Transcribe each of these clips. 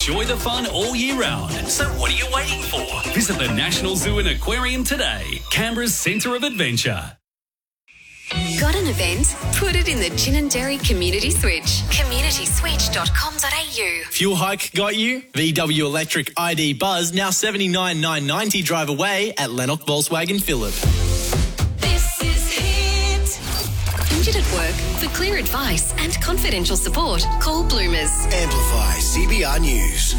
Enjoy the fun all year round. So what are you waiting for? Visit the National Zoo and Aquarium today. Canberra's centre of adventure. Got an event? Put it in the Ginninderry Community Switch. communityswitch.com.au. Fuel hike got you? VW Electric ID Buzz now $79,990 drive away at Lennox Volkswagen Phillip. This is Hit. Injured at work? For clear advice and confidential support, call Bloomers. Amplify CBR News.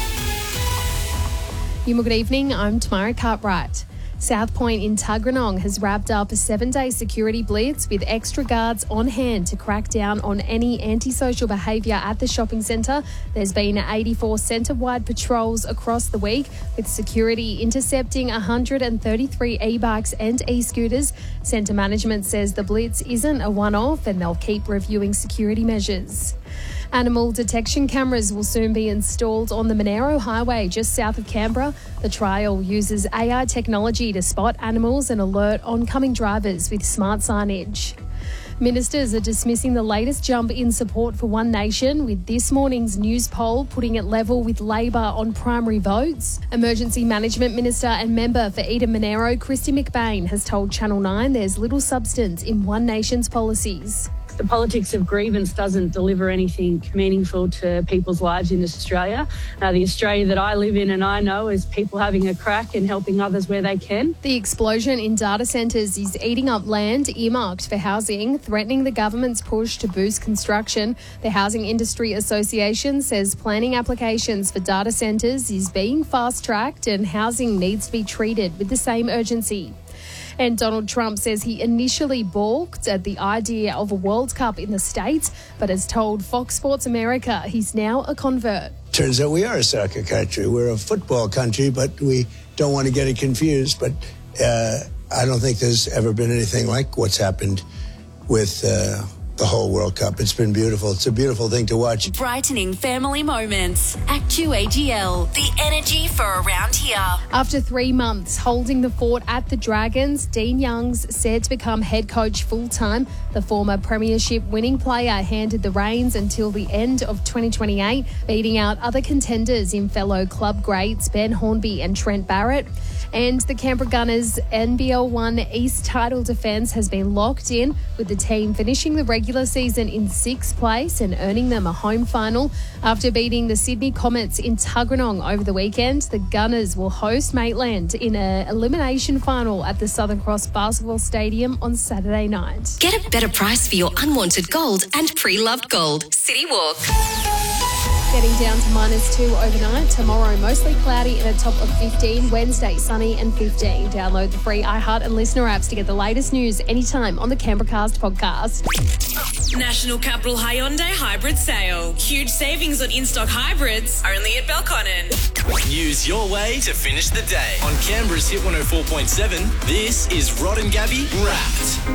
Good evening, I'm Tamara Cartwright. South Point in Tuggeranong has wrapped up a 7-day security blitz with extra guards on hand to crack down on any antisocial behaviour at the shopping centre. There's been 84 centre-wide patrols across the week, with security intercepting 133 e-bikes and e-scooters. Centre management says the blitz isn't a one-off and they'll keep reviewing security measures. Animal detection cameras will soon be installed on the Monaro Highway just south of Canberra. The trial uses AI technology to spot animals and alert oncoming drivers with smart signage. Ministers are dismissing the latest jump in support for One Nation, with this morning's news poll putting it level with Labor on primary votes. Emergency Management Minister and member for Eden Monaro, Kristy McBain, has told Channel 9 there's little substance in One Nation's policies. The politics of grievance doesn't deliver anything meaningful to people's lives in Australia. The Australia that I live in and I know is people having a crack and helping others where they can. The explosion in data centres is eating up land earmarked for housing, threatening the government's push to boost construction. The Housing Industry Association says planning applications for data centres is being fast-tracked and housing needs to be treated with the same urgency. And Donald Trump says he initially balked at the idea of a World Cup in the States, but has told Fox Sports America he's now a convert. Turns out we are a soccer country. We're a football country, but we don't want to get it confused. But I don't think there's ever been anything like what's happened with the whole World Cup. It's been beautiful. It's a beautiful thing to watch. Brightening family moments. Actu AGL. The energy for around here. After 3 months holding the fort at the Dragons, Dean Young's set to become head coach full-time. The former premiership winning player handed the reins until the end of 2028, beating out other contenders in fellow club greats Ben Hornby and Trent Barrett. And the Canberra Gunners' NBL 1 East title defence has been locked in, with the team finishing the regular season in 6th place and earning them a home final. After beating the Sydney Comets in Tuggeranong over the weekend, the Gunners will host Maitland in an elimination final at the Southern Cross Basketball Stadium on Saturday night. Get a better price for your unwanted gold and pre-loved gold. City Walk. Getting down to -2 overnight. Tomorrow, mostly cloudy and a top of 15. Wednesday, sunny and 15. Download the free iHeart and Listener apps to get the latest news anytime on the Canberra Cast podcast. National Capital Hyundai Hybrid Sale. Huge savings on in-stock hybrids, only at Belconnen. Use your way to finish the day. On Canberra's Hit 104.7, this is Rod and Gabby Wrapped.